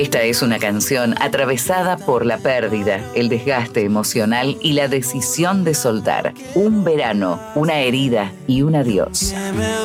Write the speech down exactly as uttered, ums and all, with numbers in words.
Esta es una canción atravesada por la pérdida, el desgaste emocional y la decisión de soltar. Un verano, una herida y un adiós.